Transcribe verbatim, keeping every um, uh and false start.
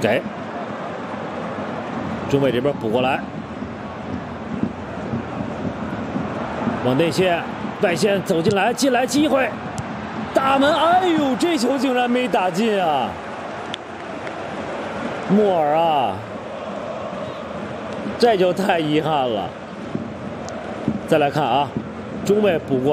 给中卫这边补过来，往内线外线走进来，进来机会，大门，哎呦，这球竟然没打进啊！莫尔啊，这就太遗憾了。再来看啊，中卫补过。